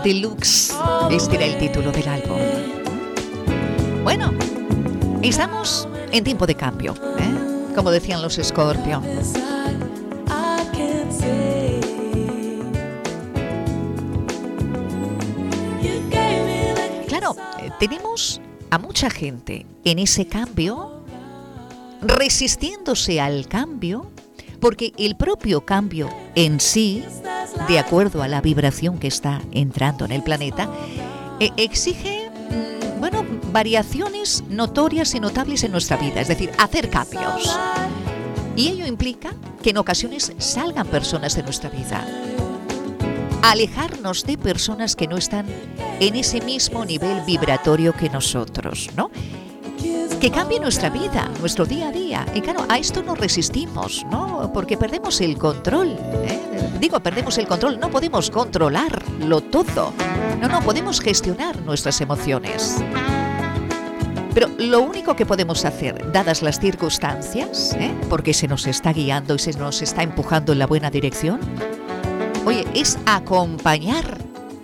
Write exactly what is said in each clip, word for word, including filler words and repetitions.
Deluxe. Este era el título del álbum. Bueno, estamos en tiempo de cambio, ¿eh? Como decían los Scorpio. Claro, tenemos a mucha gente en ese cambio, resistiéndose al cambio, porque el propio cambio en sí, de acuerdo a la vibración que está entrando en el planeta, eh, exige, mmm, bueno, variaciones notorias y notables en nuestra vida, es decir, hacer cambios. Y ello implica que en ocasiones salgan personas de nuestra vida, alejarnos de personas que no están en ese mismo nivel vibratorio que nosotros, ¿no? Que cambie nuestra vida, nuestro día a día. Y claro, a esto nos resistimos, ¿no? Porque perdemos el control, ¿eh? Digo, perdemos el control, no podemos controlarlo todo. No, no, podemos gestionar nuestras emociones. Pero lo único que podemos hacer, dadas las circunstancias, ¿eh? Porque se nos está guiando y se nos está empujando en la buena dirección, oye, es acompañar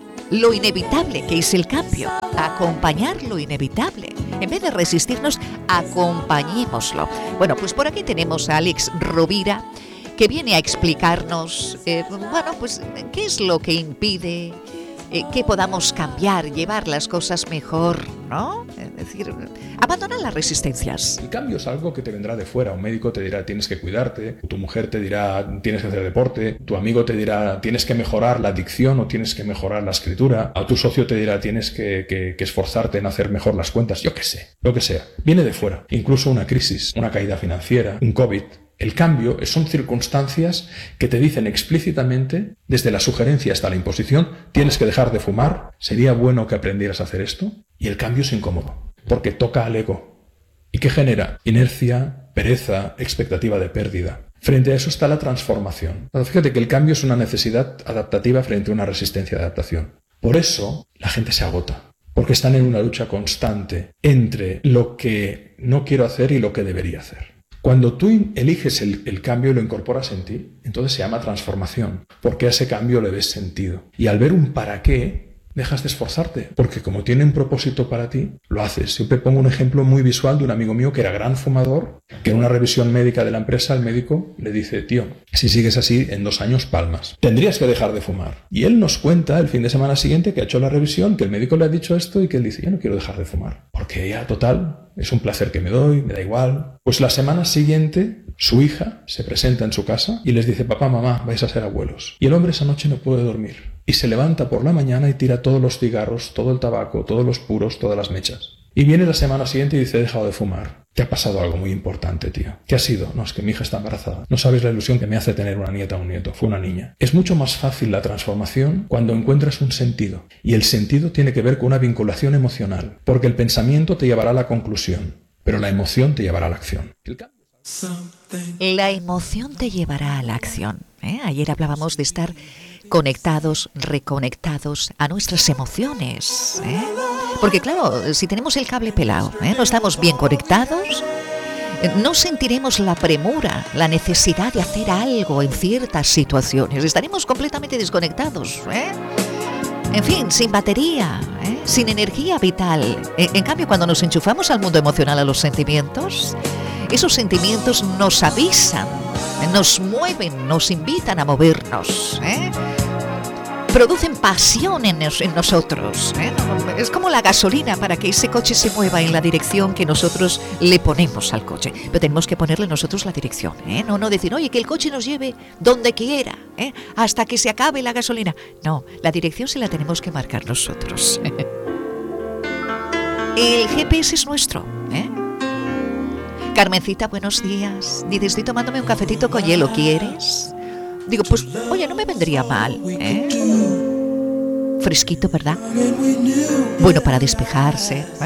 lo inevitable, que es el cambio. Acompañar lo inevitable. En vez de resistirnos, acompañémoslo. Bueno, pues por aquí tenemos a Alex Rovira, que viene a explicarnos, eh, bueno, pues qué es lo que impide eh, que podamos cambiar, llevar las cosas mejor, ¿no? Es decir, abandonar las resistencias. El cambio es algo que te vendrá de fuera. Un médico te dirá tienes que cuidarte, tu mujer te dirá tienes que hacer deporte, tu amigo te dirá tienes que mejorar la dicción o tienes que mejorar la escritura, a tu socio te dirá tienes que, que, que esforzarte en hacer mejor las cuentas, yo qué sé, lo que sea. Viene de fuera. Incluso una crisis, una caída financiera, un COVID. El cambio son circunstancias que te dicen explícitamente, desde la sugerencia hasta la imposición, tienes que dejar de fumar, sería bueno que aprendieras a hacer esto, y el cambio es incómodo, porque toca al ego. ¿Y qué genera? Inercia, pereza, expectativa de pérdida. Frente a eso está la transformación. Fíjate que el cambio es una necesidad adaptativa frente a una resistencia de adaptación. Por eso la gente se agota, porque están en una lucha constante entre lo que no quiero hacer y lo que debería hacer. Cuando tú eliges el, el cambio y lo incorporas en ti, entonces se llama transformación, porque a ese cambio le ves sentido. Y al ver un para qué, dejas de esforzarte, porque como tiene un propósito para ti, lo haces. Siempre pongo un ejemplo muy visual de un amigo mío que era gran fumador, que en una revisión médica de la empresa, el médico le dice, tío, si sigues así, en dos años palmas. Tendrías que dejar de fumar. Y él nos cuenta el fin de semana siguiente que ha hecho la revisión, que el médico le ha dicho esto y que él dice, yo no quiero dejar de fumar, porque ya, total, es un placer que me doy, me da igual. Pues la semana siguiente, su hija se presenta en su casa y les dice, papá, mamá, vais a ser abuelos. Y el hombre esa noche no puede dormir. Y se levanta por la mañana y tira todos los cigarros, todo el tabaco, todos los puros, todas las mechas. Y viene la semana siguiente y dice, he dejado de fumar. Te ha pasado algo muy importante, tío. ¿Qué ha sido? No, es que mi hija está embarazada. No sabes la ilusión que me hace tener una nieta o un nieto. Fue una niña. Es mucho más fácil la transformación cuando encuentras un sentido. Y el sentido tiene que ver con una vinculación emocional. Porque el pensamiento te llevará a la conclusión, pero la emoción te llevará a la acción. La emoción te llevará a la acción. ¿eh? Ayer hablábamos de estar conectados, reconectados a nuestras emociones. ¿eh? Porque claro, si tenemos el cable pelado, ¿eh? no estamos bien conectados, no sentiremos la premura, la necesidad de hacer algo en ciertas situaciones. Estaremos completamente desconectados, ¿eh? En fin, sin batería, ¿eh? sin energía vital. En, en cambio, cuando nos enchufamos al mundo emocional, a los sentimientos, esos sentimientos nos avisan, nos mueven, nos invitan a movernos, ¿eh? Producen pasión en, nos, en nosotros, ¿eh? Es como la gasolina para que ese coche se mueva en la dirección que nosotros le ponemos al coche. Pero tenemos que ponerle nosotros la dirección, ¿eh? No, no decir, oye, que el coche nos lleve donde quiera, ¿eh? hasta que se acabe la gasolina. No, la dirección se la tenemos que marcar nosotros. El G P S es nuestro, ¿eh? Carmencita, buenos días. Dice, estoy tomándome un cafetito con hielo, ¿quieres? Digo, pues, oye, no me vendría mal, ¿eh? Fresquito, ¿verdad? Bueno, para despejarse, ¿eh?